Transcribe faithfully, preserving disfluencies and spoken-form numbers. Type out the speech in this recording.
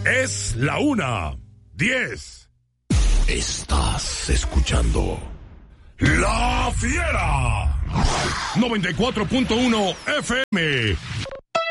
Es la una, diez. Estás escuchando La Fiera. noventa y cuatro punto uno F M.